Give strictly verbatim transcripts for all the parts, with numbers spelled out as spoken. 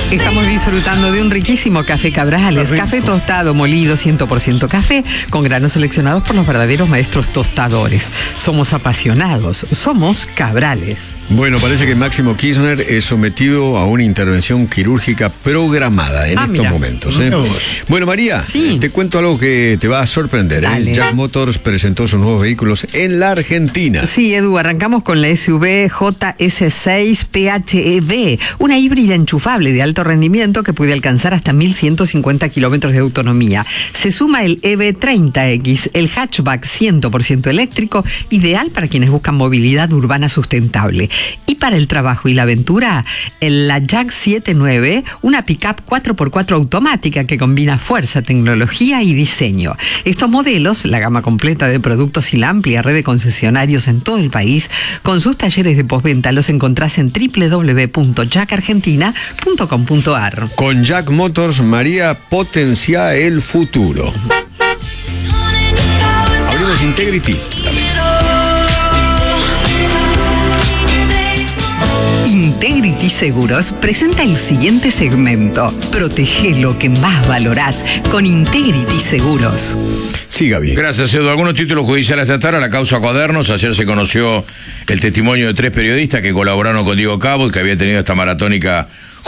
Estamos disfrutando de un riquísimo café Cabrales, café tostado, molido, cien por ciento café, con granos seleccionados por los verdaderos maestros tostadores. Somos apasionados, somos Cabrales. Bueno, parece que Máximo Kirchner es sometido a una intervención quirúrgica programada en ah, estos mira. momentos. ¿eh? Bueno, María, sí. te cuento algo que te va a sorprender. ¿eh? Jack Motors presentó sus nuevos vehículos en la Argentina. Sí, Edu, arrancamos con la S U V J S seis P H E V, una híbrida enchufable de alto rendimiento que puede alcanzar hasta mil ciento cincuenta kilómetros de autonomía. Se suma el E V treinta X, el hatchback cien por ciento eléctrico, ideal para quienes buscan movilidad urbana sustentable. Y para el trabajo y la aventura, la Jack siete nueve, una pickup cuatro por cuatro automática que combina fuerza, tecnología y diseño. Estos modelos, la gama completa de productos y la amplia red de concesionarios en todo el país, con sus talleres de postventa, los encontrás en doble u doble u doble u punto jack argentina punto com punto a r. Con Jack Motors, María potencia el futuro. Abrimos Integrity. Integrity Seguros presenta el siguiente segmento. Protege lo que más valorás con Integrity Seguros. Sí, Gaby. Gracias, Edu. Algunos títulos judiciales hasta ahora. La causa Cuadernos. Ayer se conoció el testimonio de tres periodistas que colaboraron con Diego Cabot, que había tenido esta maratónica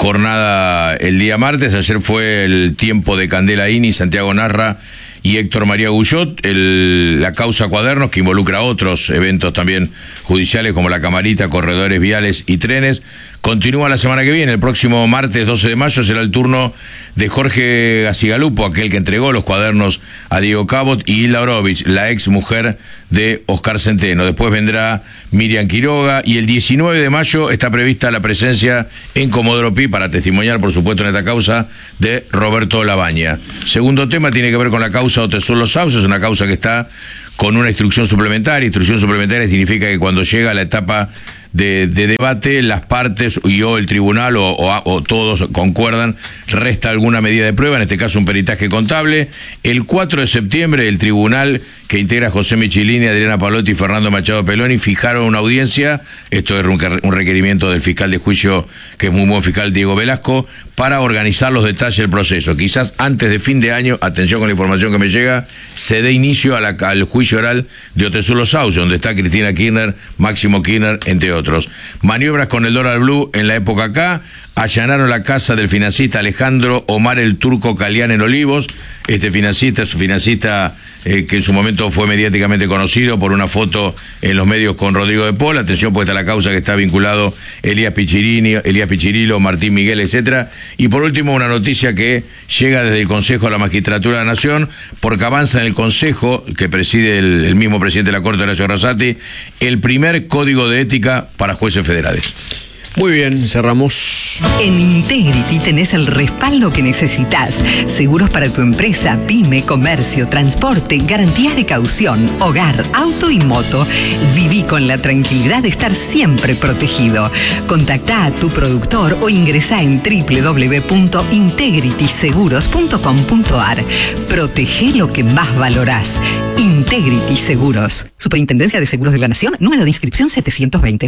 jornada el día martes. Ayer fue el tiempo de Candela Ini, Santiago Narra y Héctor María Guyot. El, la causa Cuadernos, que involucra otros eventos también judiciales como la Camarita, corredores viales y trenes, continúa la semana que viene. El próximo martes doce de mayo será el turno de Jorge Gacigalupo, aquel que entregó los cuadernos a Diego Cabot, y Hilda Orovich, la ex mujer de Oscar Centeno. Después vendrá Miriam Quiroga, y el diecinueve de mayo está prevista la presencia en Comodoro Pi para testimoniar, por supuesto, en esta causa, de Roberto Labaña. Segundo tema tiene que ver con la causa Otesur Los Sauces, una causa que está con una instrucción suplementaria. Instrucción suplementaria significa que cuando llega la etapa de, de debate, las partes y o el tribunal o, o, o todos concuerdan, resta alguna medida de prueba, en este caso un peritaje contable. El cuatro de septiembre el tribunal que integra José Michilini, Adriana Palotti y Fernando Machado Peloni fijaron una audiencia, esto es un requerimiento del fiscal de juicio, que es muy buen fiscal, Diego Velasco, para organizar los detalles del proceso. Quizás antes de fin de año, atención con la información que me llega, se dé inicio a la, al juicio oral de Otesur Los Sauces, donde está Cristina Kirchner, Máximo Kirchner, entre otros. Maniobras con el dólar blue en la época acá. Allanaron la casa del financista Alejandro Omar el Turco Calián en Olivos. Este financista es un financista eh, que en su momento fue mediáticamente conocido por una foto en los medios con Rodrigo de Paul. Atención, pues está la causa que está vinculado Elías Pichirini, Elías Pichirilo, Martín Miguel, etcétera. Y por último, una noticia que llega desde el Consejo de la Magistratura de la Nación, porque avanza en el Consejo, que preside el, el mismo presidente de la Corte, Horacio Rosati, el primer código de ética para jueces federales. Muy bien, cerramos. En Integrity tenés el respaldo que necesitas. Seguros para tu empresa, pyme, comercio, transporte, garantías de caución, hogar, auto y moto. Viví con la tranquilidad de estar siempre protegido. Contactá a tu productor o ingresá en doble u doble u doble u punto integrity seguros punto com punto a r. Protege lo que más valorás. Integrity Seguros. Superintendencia de Seguros de la Nación, número de inscripción setecientos veinte.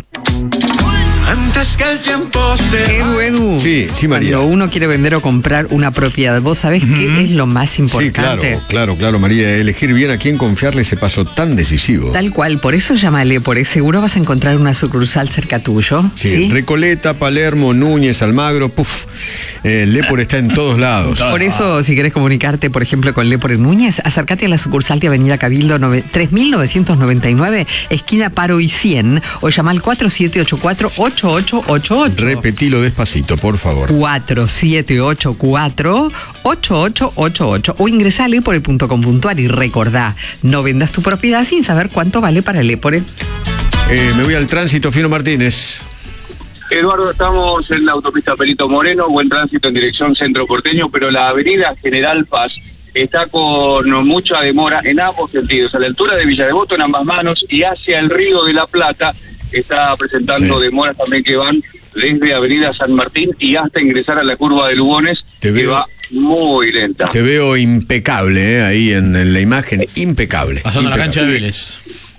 Antes que el tiempo se... Edu, Edu. Sí, sí, María. Cuando uno quiere vender o comprar una propiedad, ¿vos sabés uh-huh. qué es lo más importante? Sí, claro, claro, claro, María. Elegir bien a quién confiarle ese paso tan decisivo. Tal cual, por eso llámale, por ese seguro vas a encontrar una sucursal cerca tuyo. Sí, ¿sí? Recoleta, Palermo, Núñez, Almagro, puf. Eh, Lepor está en todos lados. Por eso, si querés comunicarte, por ejemplo, con Lepor en Núñez, acércate a la sucursal de Avenida Cabildo tres mil novecientos noventa y nueve, esquina Paro y cien, o llama al cuatro siete ocho cuatro, ocho ocho ocho ocho. Repetilo despacito, por favor. cuatro siete ocho cuatro, ocho ocho ocho ocho, o ingresá a lepore punto com punto a r y recordá, no vendas tu propiedad sin saber cuánto vale para Lepore. Eh, me voy al tránsito, Fino Martínez. Eduardo, estamos en la autopista Perito Moreno, buen tránsito en dirección centro porteño, pero la avenida General Paz está con mucha demora en ambos sentidos, a la altura de Villa Devoto en ambas manos y hacia el Río de la Plata está presentando sí. demoras también que van desde Avenida San Martín y hasta ingresar a la curva de Lugones, te que veo, va muy lenta. Te veo impecable, ¿eh? Ahí en, en la imagen, impecable. Pasando impecable. la cancha de Vélez.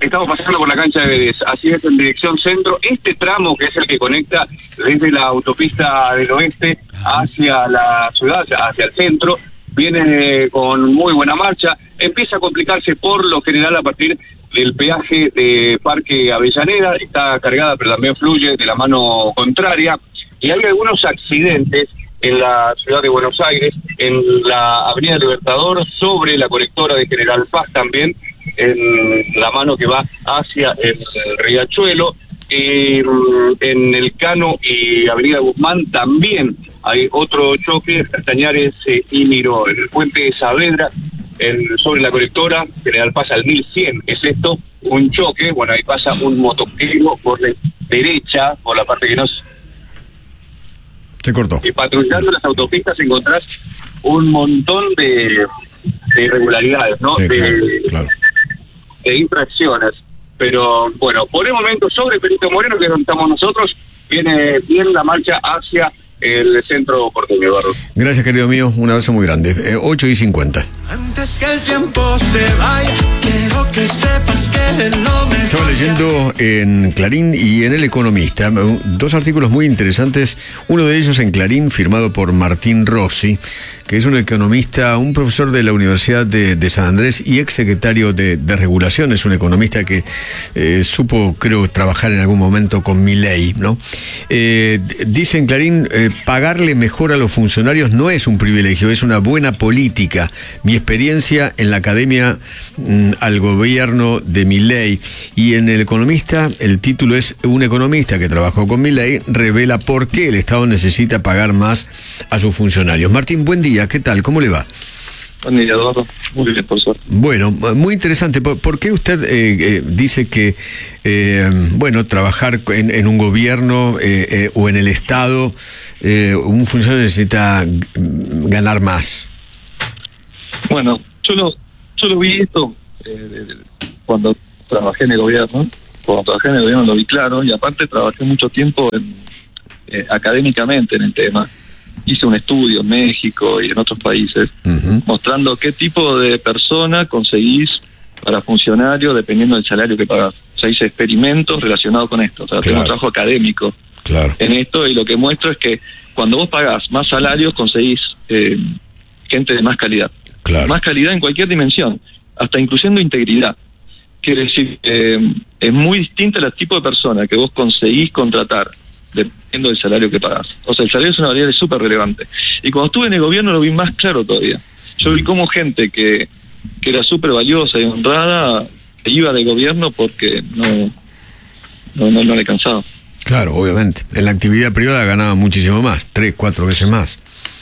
Estamos pasando por la cancha de Vélez, así es, en dirección centro. Este tramo, que es el que conecta desde la autopista del oeste hacia la ciudad, hacia el centro, viene con muy buena marcha. Empieza a complicarse por lo general a partir del peaje de Parque Avellaneda. Está cargada, pero también fluye de la mano contraria. Y hay algunos accidentes en la ciudad de Buenos Aires, en la Avenida Libertador, sobre la colectora de General Paz también, en la mano que va hacia el Riachuelo, y en el Cano y Avenida Guzmán también hay otro choque, Castañares eh, y Miró, en el puente de Saavedra, en, sobre la colectora General Paz al mil cien, es esto, un choque. Bueno, ahí pasa un motoquero por la derecha, por la parte que no se cortó. Y patrullando las autopistas encontrás un montón de, de irregularidades, ¿no? Sí, de, claro, claro. de infracciones. Pero bueno, por el momento sobre Perito Moreno, que es donde estamos nosotros, viene bien la marcha hacia el centro porteño, Eduardo. Gracias, querido mío, un abrazo muy grande. Eh, ocho y cincuenta. Antes que el tiempo se vaya, quiero que sepas que no me... Estaba leyendo en Clarín y en El Economista dos artículos muy interesantes. Uno de ellos en Clarín, firmado por Martín Rossi, que es un economista, un profesor de la Universidad de, de San Andrés y ex secretario de, de Regulación. Es un economista que eh, supo, creo, trabajar en algún momento con Milei, ¿no? Eh, dice en Clarín, eh, pagarle mejor a los funcionarios no es un privilegio, es una buena política. Mi experiencia en la academia mmm, al gobierno de Milei, y en El Economista el título es Un economista que trabajó con Milei revela por qué el Estado necesita pagar más a sus funcionarios. Martín, buen día, ¿qué tal? ¿Cómo le va? Buen día, Eduardo. Muy bien, por suerte. Bueno, muy interesante. ¿Por, por qué usted eh, eh, dice que, eh, bueno, trabajar en, en un gobierno eh, eh, o en el Estado, eh, un funcionario necesita ganar más? Bueno, yo lo, yo lo vi esto eh, de, de, cuando trabajé en el gobierno. Cuando trabajé en el gobierno lo vi claro, y aparte trabajé mucho tiempo en, eh, académicamente en el tema. Hice un estudio en México y en otros países, uh-huh, mostrando qué tipo de persona conseguís para funcionario dependiendo del salario que pagás. O sea, hice experimentos relacionados con esto. O sea, claro, tengo un trabajo académico claro. en esto, y lo que muestro es que cuando vos pagás más salarios conseguís eh, gente de más calidad. Claro. Más calidad en cualquier dimensión, hasta incluyendo integridad. Quiere decir, eh, es muy distinto el tipo de persona que vos conseguís contratar dependiendo del salario que pagás. O sea, el salario es una variable súper relevante. Y cuando estuve en el gobierno lo vi más claro todavía. Yo vi como gente que, que era súper valiosa y honrada iba del gobierno porque no, no, no, no le cansaba. Claro, obviamente. En la actividad privada ganaba muchísimo más, tres, cuatro veces más.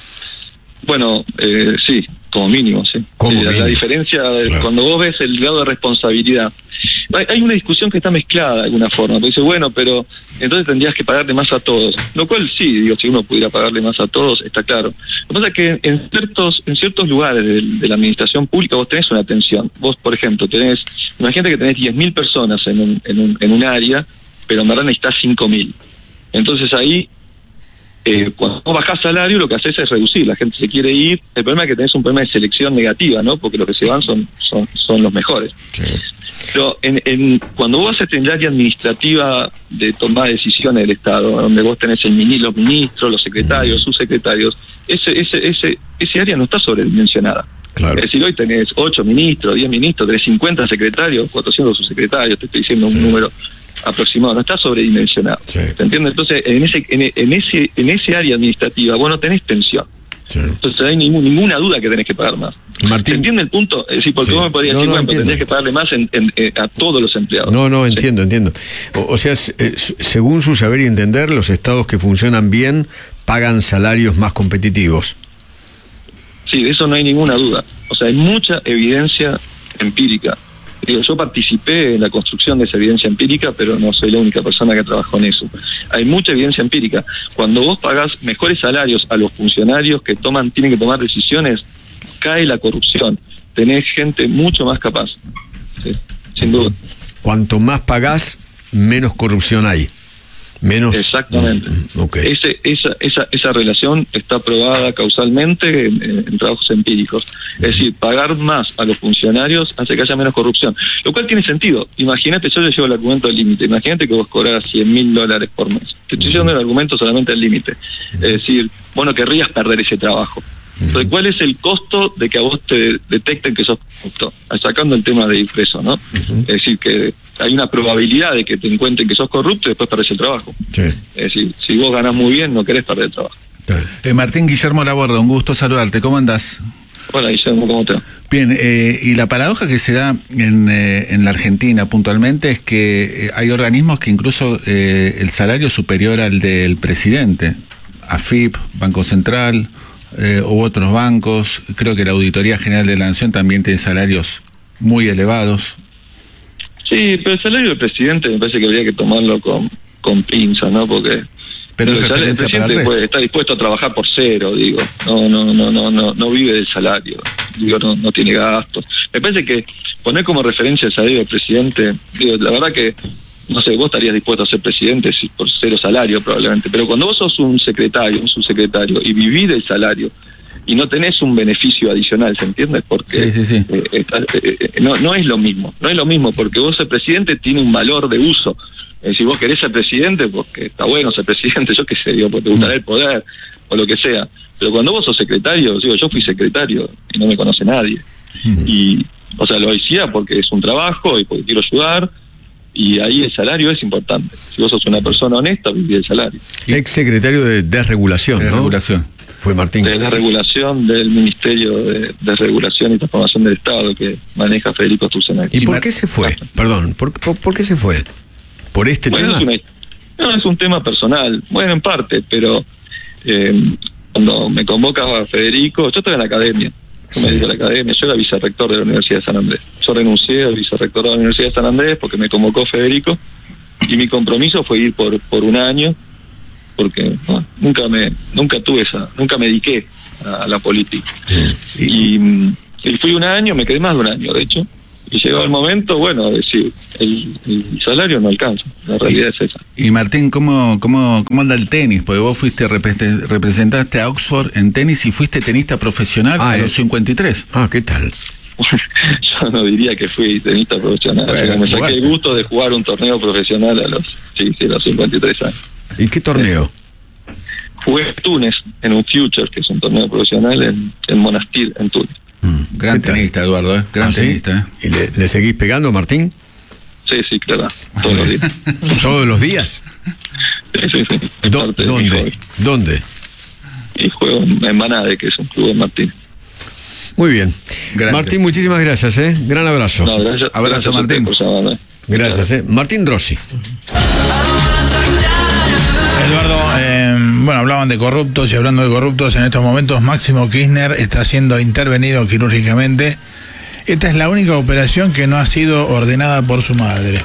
Bueno, eh, sí, como mínimo, sí. Como sí, mínimo. La, la diferencia, claro. Cuando vos ves el grado de responsabilidad, hay, hay una discusión que está mezclada de alguna forma, porque dice, bueno, pero entonces tendrías que pagarle más a todos, lo cual sí, digo, si uno pudiera pagarle más a todos, está claro. Lo que pasa es que en ciertos en ciertos lugares de, de la administración pública vos tenés una tensión. Vos, por ejemplo, tenés, imagínate que tenés diez mil personas en un, en un, en un área, pero en verdad necesitas cinco mil. Entonces ahí, Eh, cuando vos bajás salario, lo que haces es reducir, la gente se quiere ir. El problema es que tenés un problema de selección negativa, ¿no? Porque los que se van son son, son los mejores. Sí. Pero en, en, cuando vos haces el área administrativa de tomar decisiones del Estado, donde vos tenés el mini, los ministros, los secretarios, mm. subsecretarios, ese ese ese ese área no está sobredimensionada. Claro. Es decir, hoy tenés ocho ministros, diez ministros, tenés cincuenta secretarios, cuatrocientos subsecretarios, te estoy diciendo un sí. número aproximado, no está sobredimensionado. Sí. ¿Te entiendes? Entonces, en ese en, en ese en ese área administrativa vos no tenés tensión. Sí. Entonces no hay ningún, ninguna duda que tenés que pagar más. Martín, ¿se entiende el punto? Es decir, porque sí. vos me podrías no, decir, no, bueno, tendrías que pagarle más en, en, en, a todos los empleados. No, no, entiendo, sí. entiendo. O, o sea, eh, según su saber y entender, los estados que funcionan bien pagan salarios más competitivos. Sí, de eso no hay ninguna duda. O sea, hay mucha evidencia empírica. Digo, yo participé en la construcción de esa evidencia empírica, pero no soy la única persona que trabajó en eso. Hay mucha evidencia empírica. Cuando vos pagás mejores salarios a los funcionarios que toman, tienen que tomar decisiones, cae la corrupción. Tenés gente mucho más capaz. Sí, sin duda. Cuanto más pagás, menos corrupción hay. Menos. Exactamente. Mm, okay. Ese, esa, esa, esa relación está probada causalmente en, en trabajos empíricos. Es decir, pagar más a los funcionarios hace que haya menos corrupción. Lo cual tiene sentido. Imagínate, yo le llevo el argumento al límite. Imagínate que vos cobrás cien mil dólares por mes. Te estoy llevando el argumento solamente al límite. Es decir, vos no querrías perder ese trabajo. Entonces, ¿cuál es el costo de que a vos te detecten que sos corrupto? Sacando el tema de ir preso, ¿no? Uh-huh. Es decir, que hay una probabilidad de que te encuentren que sos corrupto y después perdés el trabajo. Sí. Es decir, si vos ganás muy bien, no querés perder el trabajo. Eh, Martín Guillermo Laborda, un gusto saludarte. ¿Cómo andás? Hola, Guillermo, ¿cómo te va? Bien, eh, y la paradoja que se da en, eh, en la Argentina puntualmente es que eh, hay organismos que incluso eh, el salario es superior al del presidente. A F I P, Banco Central... Eh, u otros bancos. Creo que la Auditoría General de la Nación también tiene salarios muy elevados. Sí, pero el salario del presidente me parece que habría que tomarlo con, con pinzas, ¿no? Porque pero el, salario, el presidente puede, está dispuesto a trabajar por cero, digo. No, no, no, no, no, no vive del salario. Digo, no, no tiene gastos. Me parece que poner como referencia el salario del presidente, digo, la verdad que no sé, vos estarías dispuesto a ser presidente si por cero salario probablemente, pero cuando vos sos un secretario, un subsecretario y vivís del salario y no tenés un beneficio adicional, ¿se entiende? Porque sí, sí, sí. Eh, está, eh, no, no es lo mismo, no es lo mismo porque vos ser presidente tiene un valor de uso. Eh, si vos querés ser presidente, porque está bueno ser presidente, yo qué sé, digo, porque te gustará el poder o lo que sea, pero cuando vos sos secretario, digo, yo fui secretario y no me conoce nadie. Mm. Y, o sea, lo decía porque es un trabajo y porque quiero ayudar. Y ahí el salario es importante. Si vos sos una persona honesta, vivís el salario. Ex secretario de desregulación, de ¿no? Desregulación. Fue Martín. De desregulación del Ministerio de Desregulación y Transformación del Estado que maneja Federico Sturzenegger. ¿Y por qué se fue? Perdón, ¿por, por, ¿por qué se fue? ¿Por este bueno, tema? Es una, no, es un tema personal. Bueno, en parte, pero eh, cuando me convoca Federico, yo estoy en la academia. Yo me dedico a la academia, yo era vicerrector de la Universidad de San Andrés. Yo renuncié al vicerrector de la Universidad de San Andrés porque me convocó Federico y mi compromiso fue ir por por un año porque bueno, nunca me nunca tuve esa, nunca me dediqué a, a la política. Sí. Y, y fui un año, me quedé más de un año, de hecho. Y llegó el momento, bueno, de decir, el, el salario no alcanza, la realidad y, es esa. Y Martín, ¿cómo, cómo, cómo anda el tenis? Porque vos fuiste, representaste a Oxford en tenis y fuiste tenista profesional ah, a los cincuenta y tres. Ah, ¿qué tal? Yo no diría que fui tenista profesional, bueno, me saqué el gusto de jugar un torneo profesional a los, sí, sí, a los cincuenta y tres años. ¿Y qué torneo? Jugué en Túnez, en un Future, que es un torneo profesional en, en Monastir, en Túnez. Mm, gran tenista, Eduardo, ¿eh? Gran ¿Ah, tenista. ¿Sí? ¿Y le, le seguís pegando, Martín? Sí, sí, claro, todos los días. ¿Todos los días? Sí, sí, sí. Do, ¿Dónde? ¿Dónde? Y juego en Manade, que es un club de Martín. Muy bien. Grande. Martín, muchísimas gracias, ¿eh? Gran abrazo. No, gracias, abrazo, gracias Martín. Por llamarme. Gracias, ¿eh? Martín Rossi. Eduardo, eh, bueno, hablaban de corruptos y hablando de corruptos, en estos momentos Máximo Kirchner está siendo intervenido quirúrgicamente. Esta es la única operación que no ha sido ordenada por su madre.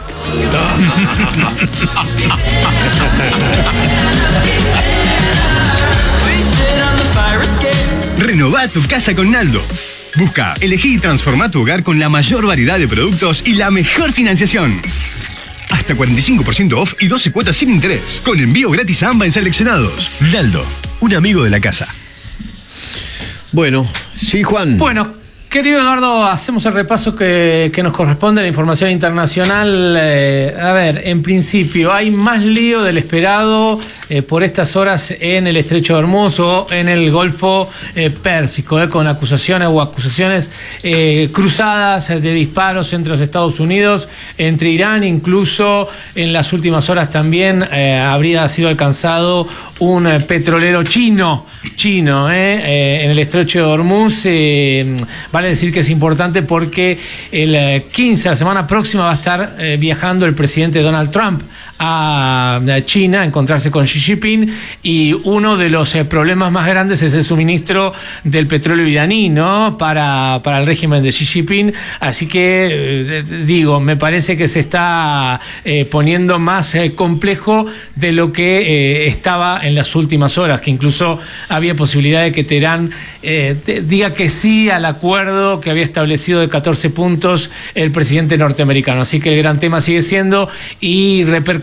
Renová tu casa con Naldo. Busca, elegí y transformá tu hogar con la mayor variedad de productos y la mejor financiación. Hasta cuarenta y cinco por ciento off y doce cuotas sin interés. Con envío gratis a ambas en seleccionados. Naldo, un amigo de la casa. Bueno, sí, Juan. Bueno, querido Eduardo, hacemos el repaso que, que nos corresponde a la información internacional. Eh, a ver, en principio, hay más lío del esperado eh, por estas horas en el Estrecho de Hormuz o en el Golfo eh, Pérsico, eh, con acusaciones o acusaciones eh, cruzadas de disparos entre los Estados Unidos, entre Irán, incluso en las últimas horas también eh, habría sido alcanzado un eh, petrolero chino, chino eh, eh, en el Estrecho de Hormuz. Eh, Vale decir que es importante porque el quince, la semana próxima, va a estar eh, viajando el presidente Donald Trump a China a encontrarse con Xi Jinping, y uno de los eh, problemas más grandes es el suministro del petróleo iraní, ¿no? Para, para el régimen de Xi Jinping. Así que, eh, digo, me parece que se está eh, poniendo más eh, complejo de lo que eh, estaba en las últimas horas, que incluso había posibilidad de que Teherán eh, te, diga que sí al acuerdo que había establecido de catorce puntos el presidente norteamericano. Así que el gran tema sigue siendo y repercutiendo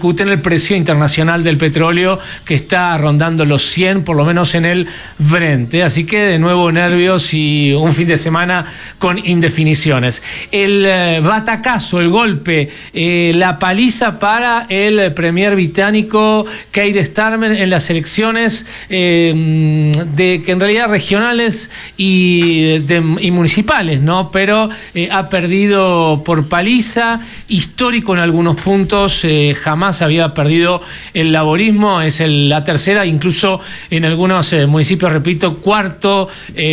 repercute en el precio internacional del petróleo, que está rondando los cien, por lo menos en el Brent. Así que de nuevo nervios y un fin de semana con indefiniciones. El eh, batacazo, el golpe, eh, la paliza para el premier británico Keir Starmer en las elecciones eh, de que en realidad regionales y, de, y municipales, ¿no? Pero eh, ha perdido por paliza, histórico en algunos puntos, eh, jamás había perdido el laborismo, es el, la tercera, incluso en algunos eh, municipios, repito, cuarto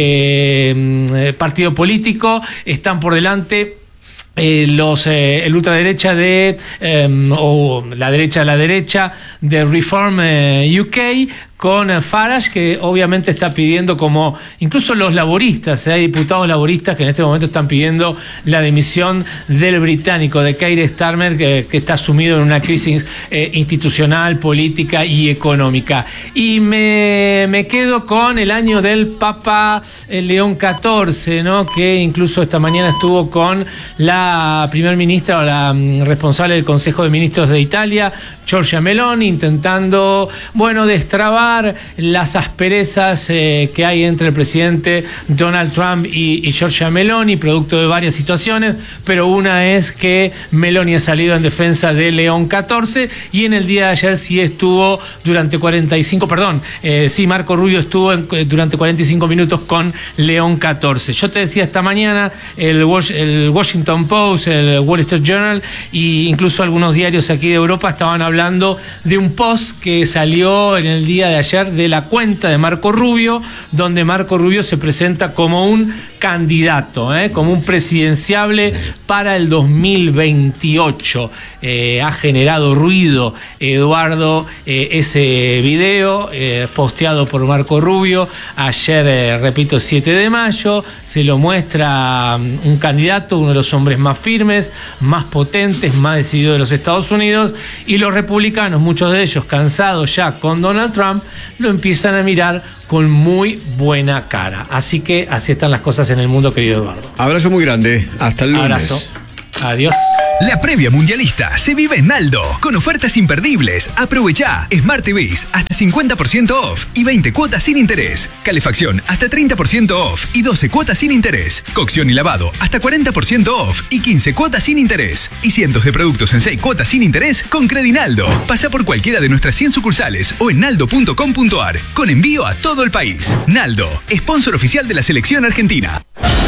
eh, partido político, están por delante Eh, los eh, el ultraderecha de eh, o la derecha de la derecha de Reform eh, U K, con eh, Farage, que obviamente está pidiendo, como incluso los laboristas, eh, hay diputados laboristas que en este momento están pidiendo la dimisión del británico, de Keir Starmer, que, que está sumido en una crisis eh, institucional, política y económica. Y me, me quedo con el año del Papa eh, León catorce, ¿no? Que incluso esta mañana estuvo con la La primer ministra o la um, responsable del Consejo de Ministros de Italia, Giorgia Meloni, intentando, bueno, destrabar las asperezas eh, que hay entre el presidente Donald Trump y, y Giorgia Meloni, producto de varias situaciones, pero una es que Meloni ha salido en defensa de León catorce, y en el día de ayer sí estuvo durante cuarenta y cinco, perdón, eh, sí, Marco Rubio estuvo en, durante cuarenta y cinco minutos con León catorce. Yo te decía esta mañana, el, el Washington Post, el Wall Street Journal e incluso algunos diarios aquí de Europa estaban hablando de un post que salió en el día de ayer de la cuenta de Marco Rubio, donde Marco Rubio se presenta como un candidato, ¿eh? como un presidenciable para el dos mil veintiocho. Eh, ha generado ruido, Eduardo, eh, ese video eh, posteado por Marco Rubio ayer, eh, repito, siete de mayo, se lo muestra um, un candidato, uno de los hombres más firmes, más potentes, más decididos de los Estados Unidos, y los republicanos, muchos de ellos cansados ya con Donald Trump, lo empiezan a mirar con muy buena cara. Así que así están las cosas en el mundo, querido Eduardo. Abrazo muy grande, hasta el lunes. Abrazo. Adiós. La previa mundialista se vive en Naldo, con ofertas imperdibles. Aprovechá Smart T Vs hasta cincuenta por ciento off y veinte cuotas sin interés. Calefacción hasta treinta por ciento off y doce cuotas sin interés. Cocción y lavado hasta cuarenta por ciento off y quince cuotas sin interés. Y cientos de productos en seis cuotas sin interés con Credinaldo. Pasa por cualquiera de nuestras cien sucursales o en naldo punto com punto ar, con envío a todo el país. Naldo, sponsor oficial de la selección argentina.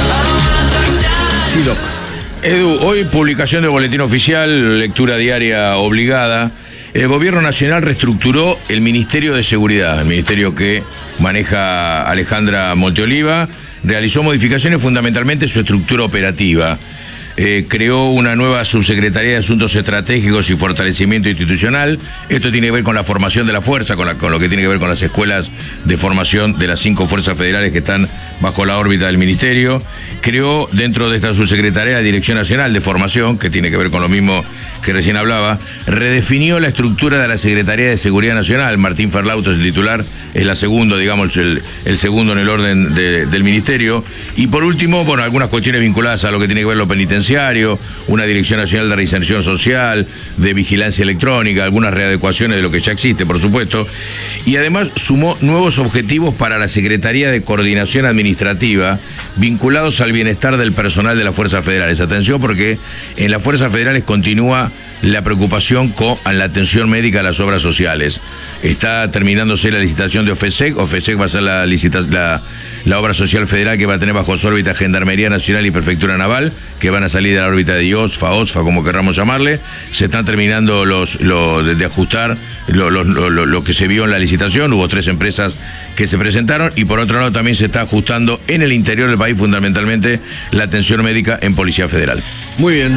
Sí, Doc. Edu, hoy publicación del boletín oficial, lectura diaria obligada. El gobierno nacional reestructuró el Ministerio de Seguridad, el ministerio que maneja Alejandra Monteoliva, realizó modificaciones fundamentalmente en su estructura operativa. Eh, creó una nueva subsecretaría de Asuntos Estratégicos y Fortalecimiento Institucional. Esto tiene que ver con la formación de la fuerza, con, la, con lo que tiene que ver con las escuelas de formación de las cinco fuerzas federales que están bajo la órbita del ministerio. Creó dentro de esta subsecretaría la Dirección Nacional de Formación, que tiene que ver con lo mismo que recién hablaba. Redefinió la estructura de la Secretaría de Seguridad Nacional. Martín Ferlauto es el titular, es la segunda, digamos, el, el segundo en el orden de, del ministerio. Y por último, bueno, algunas cuestiones vinculadas a lo que tiene que ver lo penitenciario, una Dirección Nacional de Reinserción Social, de Vigilancia Electrónica, algunas readecuaciones de lo que ya existe, por supuesto, y además sumó nuevos objetivos para la Secretaría de Coordinación Administrativa vinculados al bienestar del personal de las Fuerzas Federales. Atención, porque en las Fuerzas Federales continúa la preocupación con la atención médica a las obras sociales. Está terminándose la licitación de OFESEC. OFESEC va a ser la, licita, la, la obra social federal que va a tener bajo su órbita Gendarmería Nacional y Prefectura Naval, que van a salir de la órbita de IOSFA, OSFA, como querramos llamarle. Se están terminando los, lo, de, de ajustar lo, lo, lo, lo que se vio en la licitación. Hubo tres empresas que se presentaron, y por otro lado también se está ajustando en el interior del país, fundamentalmente la atención médica en Policía Federal. Muy bien.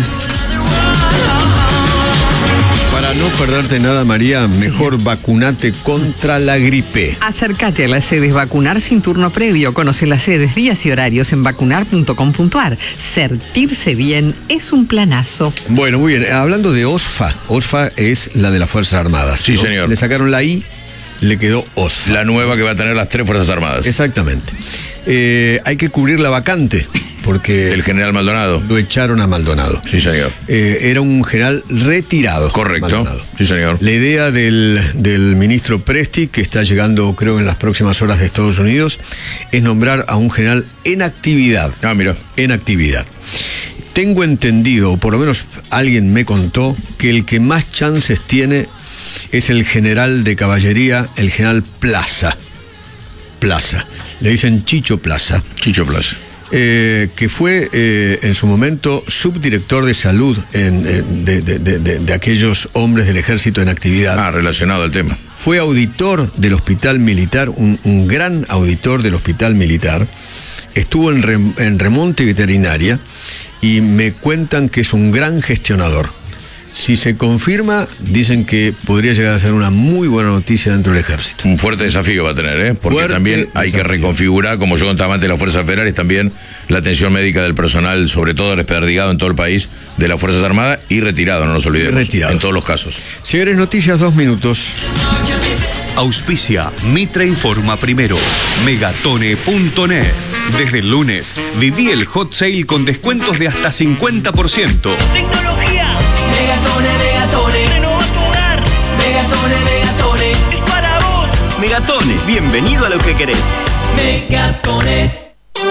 Para no perderte nada, María, mejor sí. Vacunate contra la gripe. Acércate a las sedes Vacunar sin turno previo. Conoce las sedes, días y horarios en vacunar punto com punto ar. Sentirse bien es un planazo. Bueno, muy bien. Hablando de OSFA, OSFA es la de las Fuerzas Armadas. Sí, ¿no? Señor. Le sacaron la I, le quedó OSFA. La nueva que va a tener las tres Fuerzas Armadas. Exactamente. Eh, hay que cubrir la vacante, porque... El general Maldonado. Lo echaron a Maldonado. Sí, señor. Eh, era un general retirado. Correcto. Maldonado. Sí, señor. La idea del, del ministro Presti, que está llegando creo en las próximas horas de Estados Unidos, es nombrar a un general en actividad. Ah, mira. En actividad. Tengo entendido, o por lo menos alguien me contó, que el que más chances tiene es el general de caballería, el general Plaza. Plaza. Le dicen Chicho Plaza. Chicho Plaza. Eh, que fue eh, en su momento subdirector de salud en, en, de, de, de, de aquellos hombres del ejército en actividad. Ah, relacionado al tema. Fue auditor del hospital militar, un, un gran auditor del hospital militar. Estuvo en, rem, en remonte veterinaria y me cuentan que es un gran gestionador. Si se confirma, dicen que podría llegar a ser una muy buena noticia dentro del ejército. Un fuerte desafío va a tener, ¿eh? Porque Fuerte también hay desafío. que reconfigurar, como yo contaba antes, las fuerzas federales, también la atención médica del personal, sobre todo desperdigado en todo el país, de las Fuerzas Armadas y retirado, no nos olvidemos. Retirados. En todos los casos. Señores, noticias, dos minutos. Auspicia Mitra Informa Primero, megatone punto net. Desde el lunes, viví el hot sale con descuentos de hasta cincuenta por ciento. Tecnología. Megatone, Megatone. Renova tu hogar. Megatone, Megatone. Es para vos. Megatone, bienvenido a lo que querés. Megatone.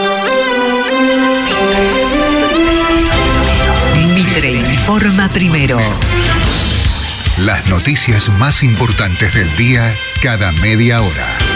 Mitre Informa Primero. Las noticias más importantes del día cada media hora.